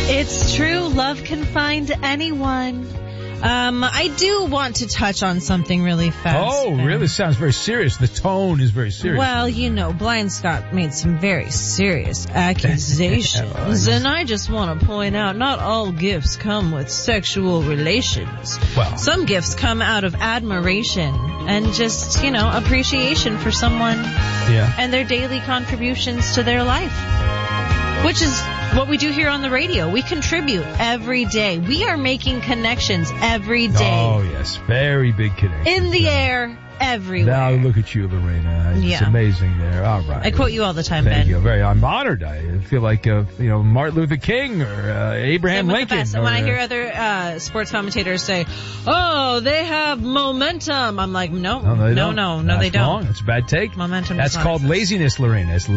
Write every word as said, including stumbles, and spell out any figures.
It's true. Love can find anyone. Um, I do want to touch on something really fast. Oh, Ben. really? Sounds very serious. The tone is very serious. Well, you know, Blind Scott made some very serious accusations, and I just want to point out, not all gifts come with sexual relations. Well, some gifts come out of admiration and just, you know, appreciation for someone yeah. and their daily contributions to their life, which is what we do here on the radio. We contribute every day. We are making connections every day. Oh, yes. Very big connection. In the air, everywhere. Now look at you, Lorena. It's yeah. amazing there. All right. I quote you all the time, Thank Ben. you. Very. I'm honored. I feel like, uh, you know, Martin Luther King or uh, Abraham Lincoln. And when I hear other uh, sports commentators say, oh, they have momentum, I'm like, no, no, they no, don't. no, no, That's they don't. Wrong. It's a bad take. Momentum That's is not called exist. laziness, Lorena. It's